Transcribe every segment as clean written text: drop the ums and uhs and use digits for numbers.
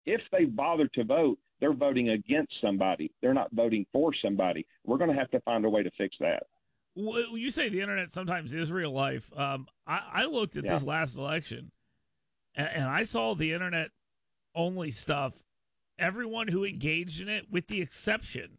if they bother to vote, they're voting against somebody. They're not voting for somebody. We're going to have to find a way to fix that. Well, you say the internet sometimes is real life. I looked at this last election, and I saw the internet only stuff. Everyone who engaged in it, with the exception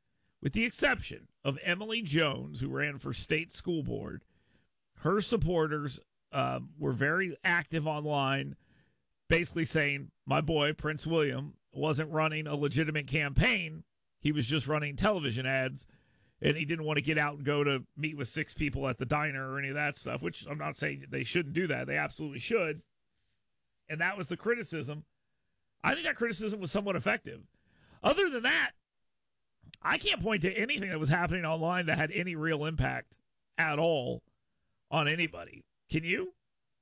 of Emily Jones, who ran for state school board, her supporters were very active online, basically saying my boy Prince William wasn't running a legitimate campaign. He was just running television ads. And he didn't want to get out and go to meet with 6 people at the diner or any of that stuff, which I'm not saying they shouldn't do that. They absolutely should. And that was the criticism. I think that criticism was somewhat effective. Other than that, I can't point to anything that was happening online that had any real impact at all on anybody. Can you?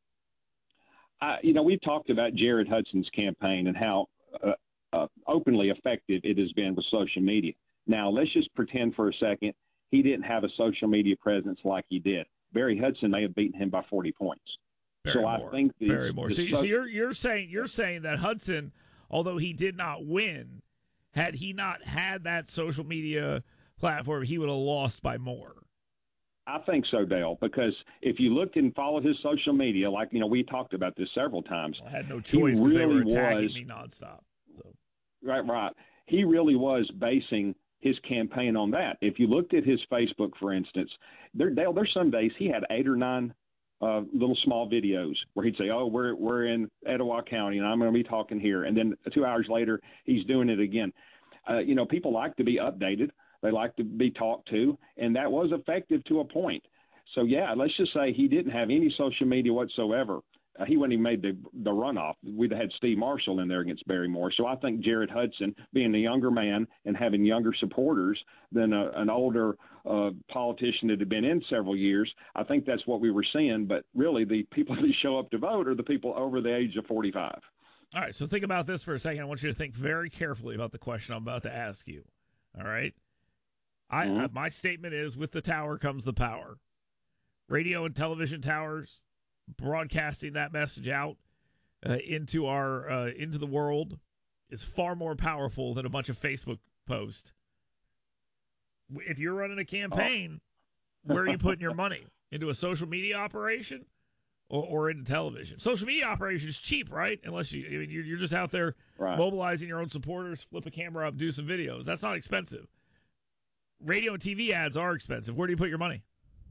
We've talked about Jared Hudson's campaign and how openly effective it has been with social media. Now, let's just pretend for a second he didn't have a social media presence like he did. Barry Hudson may have beaten him by 40 points. I think Barrymore. So you're saying that Hudson, although he did not win, had he not had that social media platform, he would have lost by more. I think so, Dale, because if you looked and followed his social media, like, we talked about this several times. Well, I had no choice because they were attacking me nonstop. So. Right. He really was basing his campaign on that. If you looked at his Facebook, for instance, there's some days he had 8 or 9 little small videos where he'd say, "Oh, we're in Etowah County, and I'm going to be talking here," and then 2 hours later he's doing it again. People like to be updated; they like to be talked to, and that was effective to a point. So yeah, let's just say he didn't have any social media whatsoever. He wouldn't even made the runoff. We'd have had Steve Marshall in there against Barrymore. So I think Jared Hudson, being a younger man and having younger supporters than an older politician that had been in several years, I think that's what we were seeing. But really, the people that show up to vote are the people over the age of 45. All right, so think about this for a second. I want you to think very carefully about the question I'm about to ask you. All right? My statement is, with the tower comes the power. Radio and television towers broadcasting that message out into the world is far more powerful than a bunch of Facebook posts. If you're running a campaign, where are you putting your money? Into a social media operation or into television? Social media operation is cheap, right? Unless you're just out there mobilizing your own supporters, flip a camera up, do some videos. That's not expensive. Radio and TV ads are expensive. Where do you put your money?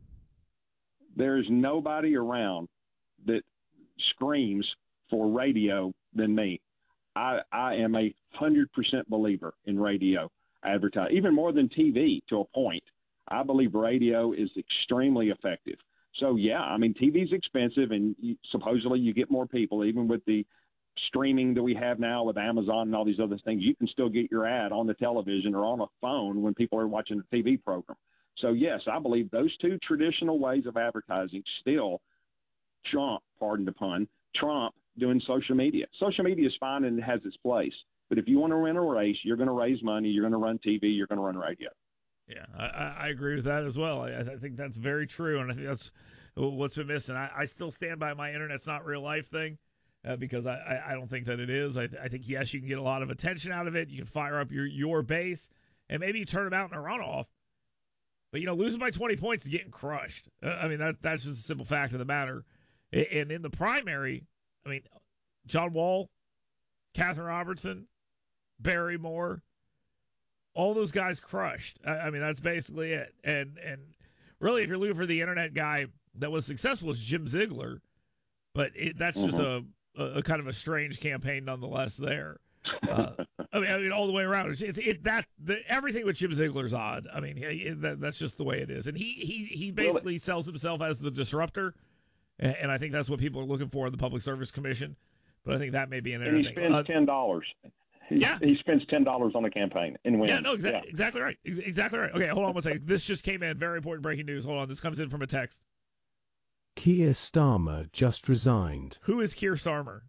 There's nobody around that screams for radio than me. I am 100% believer in radio advertising, even more than TV to a point. I believe radio is extremely effective. So, yeah, TV's expensive, and supposedly you get more people, even with the streaming that we have now with Amazon and all these other things. You can still get your ad on the television or on a phone when people are watching a TV program. So, yes, I believe those 2 traditional ways of advertising still trump, pardon the pun, Trump doing social media. Social media is fine and it has its place. But if you want to win a race, you're going to raise money, you're going to run TV, you're going to run radio. Yeah, I agree with that as well. I think that's very true, and I think that's what's been missing. I still stand by my internet's not real life thing because I don't think that it is. I think, yes, you can get a lot of attention out of it. You can fire up your base, and maybe you turn them out in a runoff. But, losing by 20 points is getting crushed. That's just a simple fact of the matter. And in the primary, John Wall, Catherine Robertson, Barry Moore, all those guys crushed. That's basically it. And really, if you're looking for the internet guy that was successful, it's Jim Ziegler. But that's just a kind of a strange campaign nonetheless there. All the way around. Everything with Jim Ziegler's odd. That's just the way it is. And he basically sells himself as the disruptor. And I think that's what people are looking for in the Public Service Commission. But I think that may be an interesting. And he spends $10. He spends $10 on a campaign and wins. Yeah, no, exactly right. Exactly right. Okay, hold on one second. This just came in. Very important breaking news. Hold on. This comes in from a text. Keir Starmer just resigned. Who is Keir Starmer?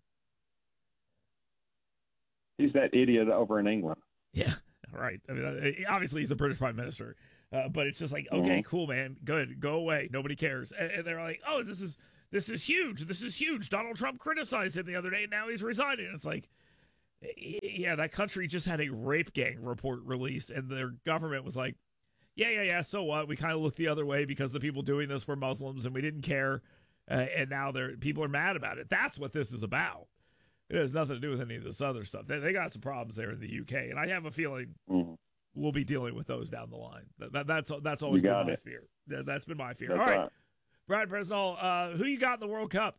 He's that idiot over in England. Yeah, right. Obviously, he's the British Prime Minister. But it's just like, okay, cool, man. Good. Go away. Nobody cares. And they're like, oh, this is huge. This is huge. Donald Trump criticized him the other day, and now he's resigning. It's like, Yeah, that country just had a rape gang report released, and their government was like, yeah, so what? We kind of looked the other way because the people doing this were Muslims, and we didn't care, and now people are mad about it. That's what this is about. It has nothing to do with any of this other stuff. They got some problems there in the UK, and I have a feeling we'll be dealing with those down the line. That's always been my fear. That's been my fear. That's all right. Brad Presnell, who you got in the World Cup?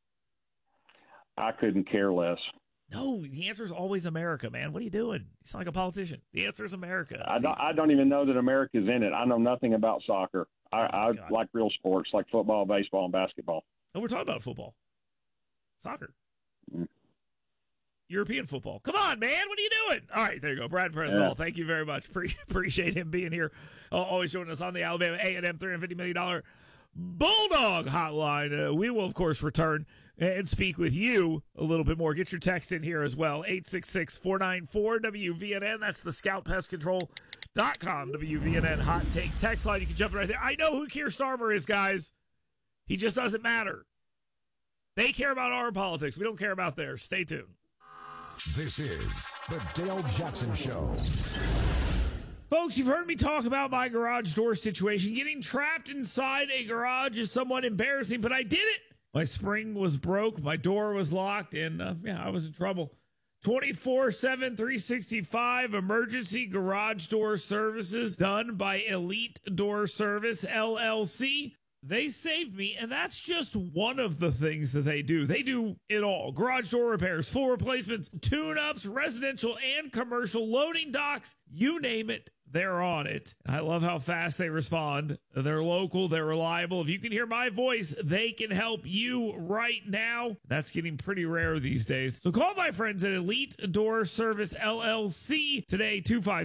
I couldn't care less. No, the answer is always America, man. What are you doing? You sound like a politician. The answer is America. I don't even know that America's in it. I know nothing about soccer. I like real sports, like football, baseball, and basketball. No, we're talking about football. Soccer. European football. Come on, man. What are you doing? All right, there you go. Brad Presnell, Thank you very much. Appreciate him being here. Always joining us on the Alabama A&M $350 million Bulldog Hotline. We will, of course, return and speak with you a little bit more. Get your text in here as well. 866-494-WVNN. That's the scoutpestcontrol.com. WVNN Hot Take text line. You can jump in right there. I know who Keir Starmer is, guys. He just doesn't matter. They care about our politics. We don't care about theirs. Stay tuned. This is the Dale Jackson Show. Folks, you've heard me talk about my garage door situation. Getting trapped inside a garage is somewhat embarrassing, but I did it. My spring was broke, my door was locked, and I was in trouble. 24/7, 365 emergency garage door services done by Elite Door Service, LLC. They saved me, and that's just one of the things that they do. They do it all. Garage door repairs, full replacements, tune-ups, residential and commercial, loading docks, you name it, they're on it. I love how fast they respond. They're local, they're reliable. If you can hear my voice, they can help you right now. That's getting pretty rare these days. So call my friends at Elite Door Service LLC today,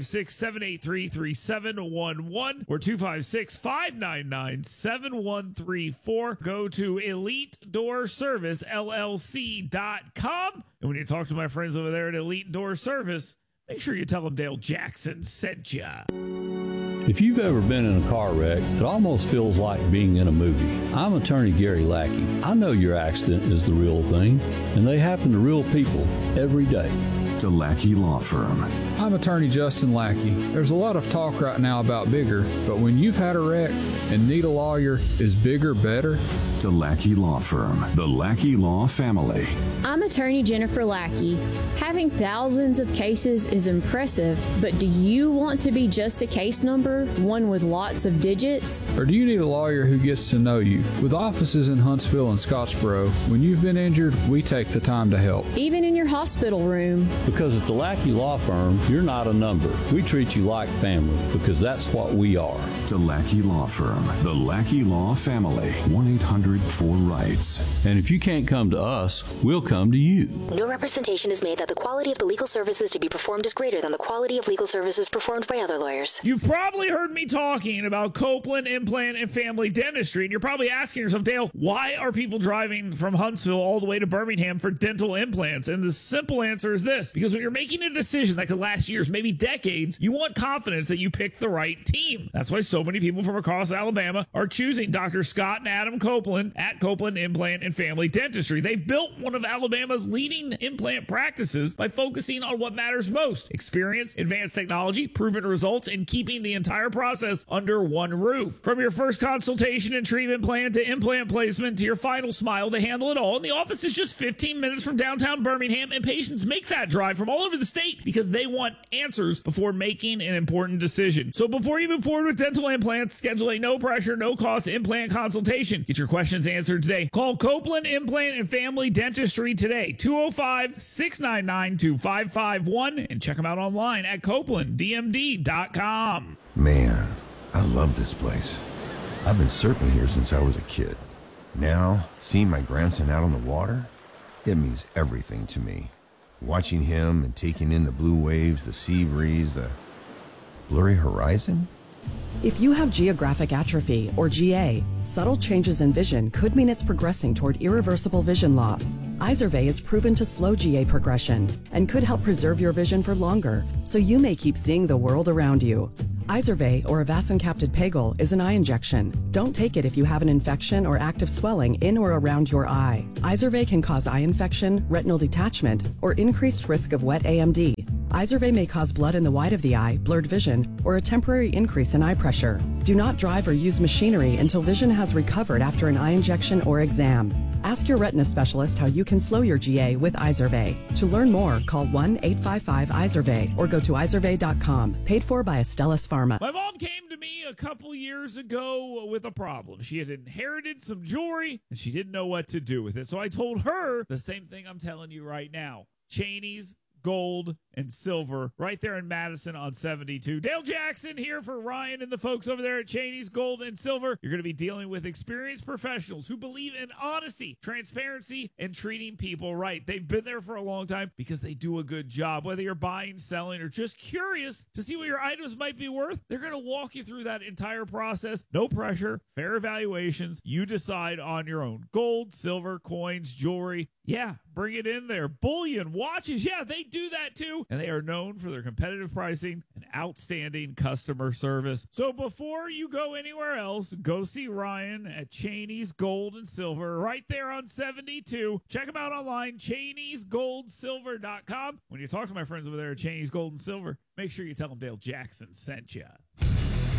256-783-3711 or 256-599-7134. Go to EliteDoorServiceLLC.com. And when you talk to my friends over there at Elite Door Service, make sure you tell them Dale Jackson sent ya. If you've ever been in a car wreck, it almost feels like being in a movie. I'm attorney Gary Lackey. I know your accident is the real thing, and they happen to real people every day. The Lackey Law Firm. I'm attorney Justin Lackey. There's a lot of talk right now about bigger, but when you've had a wreck and need a lawyer, is bigger better? The Lackey Law Firm. The Lackey Law Family. I'm attorney Jennifer Lackey. Having thousands of cases is impressive, but do you want to be just a case number, one with lots of digits? Or do you need a lawyer who gets to know you? With offices in Huntsville and Scottsboro, when you've been injured, we take the time to help. Even in your hospital room. Because at the Lackey Law Firm, you're not a number. We treat you like family because that's what we are. The Lackey Law Firm. The Lackey Law Family. 1-800-4-RIGHTS. And if you can't come to us, we'll come to you. No representation is made that the quality of the legal services to be performed is greater than the quality of legal services performed by other lawyers. You've probably heard me talking about Copeland Implant and Family Dentistry, and you're probably asking yourself, Dale, why are people driving from Huntsville all the way to Birmingham for dental implants? And the simple answer is this: because when you're making a decision that could last years, maybe decades, you want confidence that you picked the right team. That's why so many people from across Alabama are choosing Dr. Scott and Adam Copeland at Copeland Implant and Family Dentistry. They've built one of Alabama's leading implant practices by focusing on what matters most: experience, advanced technology, proven results, and keeping the entire process under one roof. From your first consultation and treatment plan to implant placement to your final smile, they handle it all. And the office is just 15 minutes from downtown Birmingham, and patients make that drive from all over the state because they want answers before making an important decision. So before you move forward with dental implants, schedule a no-pressure, no-cost implant consultation. Get your questions answered today. Call Copeland Implant and Family Dentistry today, 205-699-2551, and check them out online at CopelandDMD.com. Man, I love this place. I've been surfing here since I was a kid. Now, seeing my grandson out on the water, it means everything to me. Watching him and taking in the blue waves, the sea breeze, the blurry horizon. If you have geographic atrophy, or GA, subtle changes in vision could mean it's progressing toward irreversible vision loss. Izervay is proven to slow GA progression and could help preserve your vision for longer, so you may keep seeing the world around you. Izervay, or avacincaptad pegol, is an eye injection. Don't take it if you have an infection or active swelling in or around your eye. Izervay can cause eye infection, retinal detachment, or increased risk of wet AMD. Izervay may cause blood in the white of the eye, blurred vision, or a temporary increase in eye pressure. Do not drive or use machinery until vision has recovered after an eye injection or exam. Ask your retina specialist how you can slow your GA with Izervay. To learn more, call 1-855-IZERVAY or go to izervay.com. Paid for by Astellas Pharma. My mom came to me a couple years ago with a problem. She had inherited some jewelry, and she didn't know what to do with it. So I told her the same thing I'm telling you right now. Cheney's Gold and Silver right there in Madison on 72. Dale Jackson here for Ryan and the folks over there at Cheney's Gold and Silver. You're going to be dealing with experienced professionals who believe in honesty, transparency, and treating people right. They've been there for a long time because they do a good job. Whether you're buying, selling, or just curious to see what your items might be worth, they're going to walk you through that entire process. No pressure, fair evaluations. You decide on your own. Gold, silver, coins, jewelry. Yeah, bring it in there. Bullion, watches. Yeah, they do that too. And they are known for their competitive pricing and outstanding customer service. So before you go anywhere else, go see Ryan at Cheney's Gold and Silver right there on 72. Check them out online, Cheney'sGoldSilver.com. When you talk to my friends over there at Cheney's Gold and Silver, make sure you tell them Dale Jackson sent you.